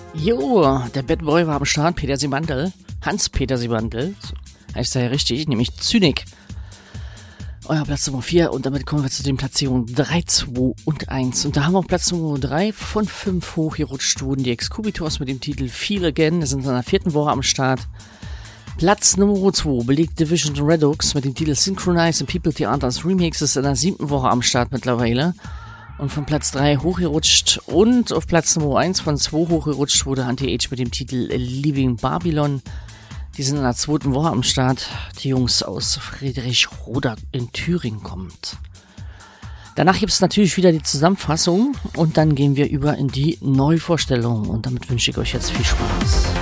Jo, der Bad Boy war am Start, Peter Simandl. Hans-Peter Simandl, so heißt er ja richtig, nämlich Zynik. Euer Platz Nummer 4 und damit kommen wir zu den Platzierungen 3, 2 und 1. Und da haben wir auf Platz Nummer 3 von 5 hochgerutscht wurden die Excubitors mit dem Titel Feel Again. Das sind in der 4. Woche am Start. Platz Nummer 2 belegt Division Redux mit dem Titel Synchronize and People Theaters Remix. Ist in der 7. Woche am Start mittlerweile. Und von Platz 3 hochgerutscht und auf Platz Nummer 1 von 2 hochgerutscht wurde Anti-Age mit dem Titel Leaving Babylon. Die sind in der 2. Woche am Start. Die Jungs aus Friedrichroda in Thüringen kommt. Danach gibt es natürlich wieder die Zusammenfassung und dann gehen wir über in die Neuvorstellung. Und damit wünsche ich euch jetzt viel Spaß.